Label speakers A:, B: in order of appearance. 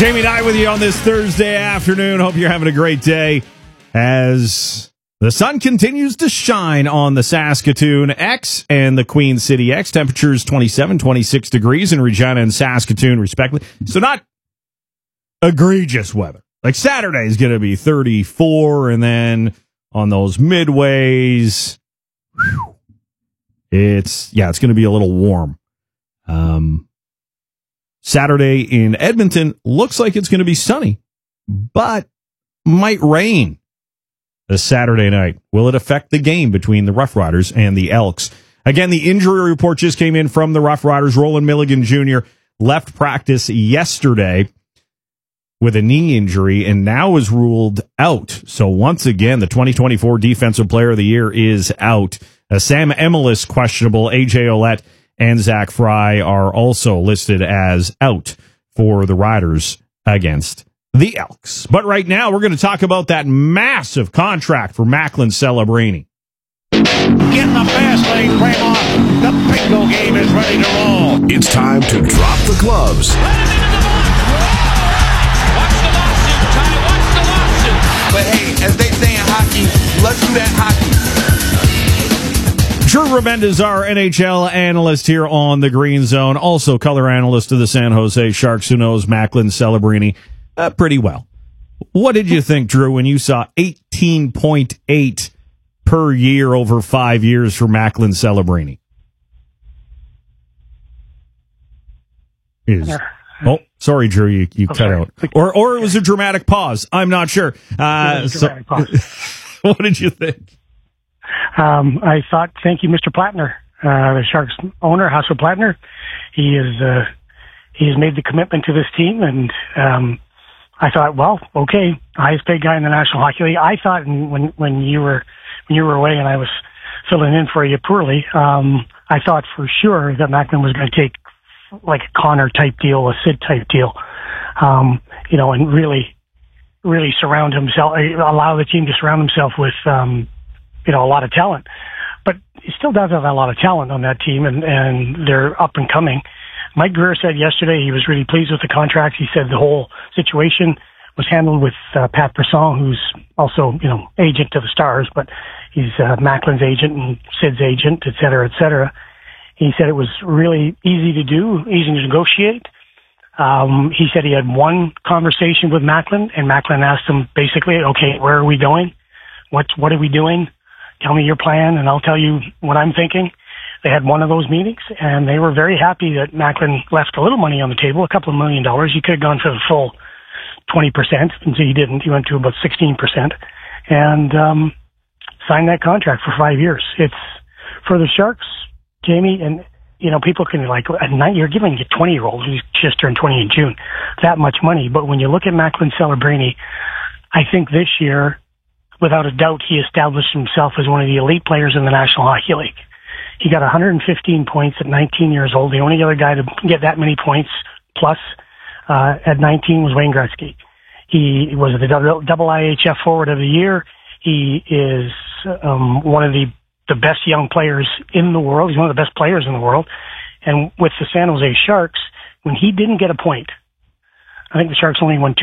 A: Jamie Nye with you on this Thursday afternoon. Hope you're having a great day as the sun continues to shine on the Saskatoon X and the Queen City X. Temperatures 27, 26 degrees in Regina and Saskatoon, respectively. So not egregious weather. Like Saturday is going to be 34, and then on those midways, it's going to be a little warm. Saturday in Edmonton looks like it's going to be sunny, but might rain this Saturday night. Will it affect the game between the Rough Riders and the Elks? Again, the injury report just came in from the Rough Riders. Roland Milligan Jr. left practice yesterday with a knee injury and now is ruled out. So once again, the 2024 Defensive Player of the Year is out. Sam Emilus questionable. AJ Ouellette and Zach Fry are also listed as out for the Riders against the Elks. But right now, we're going to talk about that massive contract for Macklin Celebrini.
B: Get in the fast lane, Fremont. The bingo game is ready to roll.
C: It's time to drop the gloves.
B: Let him into the box. Watch the lawsuit, Ty. Watch the lawsuit.
D: But hey, as they say in hockey, let's do that hockey.
A: Drew Remendez, our NHL analyst here on the Green Zone, also color analyst of the San Jose Sharks, who knows Macklin Celebrini pretty well. What did you think, Drew, when you saw 18.8 per year over 5 years for Macklin Celebrini? Oh, sorry, Drew, you cut out. Or it was a dramatic pause. I'm not sure. What did you think?
E: I thought, thank you, Mr. Plattner, the Sharks owner, Hasso Plattner. He has made the commitment to this team, and I thought, well, okay, highest paid guy in the National Hockey League. I thought when you were away and I was filling in for you poorly, I thought for sure that Macklin was going to take like a Connor type deal, a Sid type deal, and really surround himself, allow the team to surround himself with a lot of talent. But he still does have a lot of talent on that team, and they're up and coming. Mike Greer said yesterday he was really pleased with the contract. He said the whole situation was handled with Pat Brisson, who's also, agent to the Stars, but he's Macklin's agent and Sid's agent, et cetera, et cetera. He said it was really easy to do, easy to negotiate. He said he had one conversation with Macklin, and Macklin asked him basically, okay, where are we going? What are we doing? Tell me your plan, and I'll tell you what I'm thinking. They had one of those meetings, and they were very happy that Macklin left a little money on the table, a couple of $1 million. He could have gone for the full 20%, and so he didn't. He went to about 16%, and signed that contract for 5 years. It's for the Sharks, Jamie, and people can at night you're giving a 20-year-old who's just turned 20 in June that much money. But when you look at Macklin Celebrini, I think this year, without a doubt, he established himself as one of the elite players in the National Hockey League. He got 115 points at 19 years old. The only other guy to get that many points plus at 19 was Wayne Gretzky. He was the double IHF forward of the year. He is one of the best young players in the world. He's one of the best players in the world. And with the San Jose Sharks, when he didn't get a point, I think the Sharks only won 2